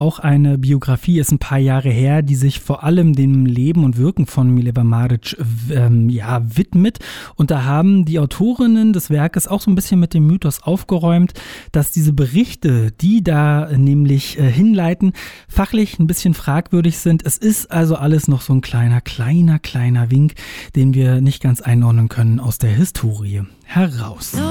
Auch eine Biografie ist ein paar Jahre her, die sich vor allem dem Leben und Wirken von Mileva Maric widmet. Und da haben die Autorinnen des Werkes auch so ein bisschen mit dem Mythos aufgeräumt, dass diese Berichte, die da nämlich hinleiten, fachlich ein bisschen fragwürdig sind. Es ist also alles noch so ein kleiner Wink, den wir nicht ganz einordnen können aus der Historie heraus.